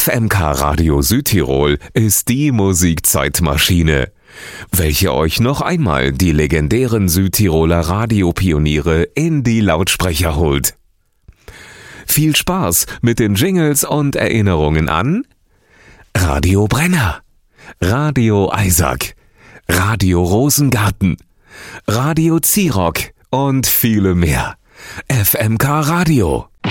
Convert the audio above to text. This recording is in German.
FMK Radio Südtirol ist die Musikzeitmaschine, welche euch noch einmal die legendären Südtiroler Radiopioniere in die Lautsprecher holt. Viel Spaß mit den Jingles und Erinnerungen an Radio Brenner, Radio Eisack, Radio Rosengarten, Radio Zirock und viele mehr. FMK Radio.